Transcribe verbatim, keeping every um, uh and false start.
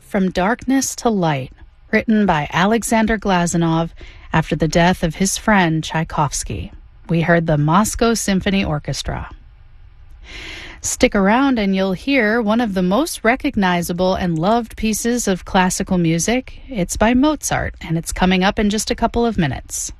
From Darkness to Light, written by Alexander Glazunov after the death of his friend Tchaikovsky. We heard the Moscow Symphony Orchestra. Stick around and you'll hear one of the most recognizable and loved pieces of classical music. It's by Mozart, and it's coming up in just a couple of minutes.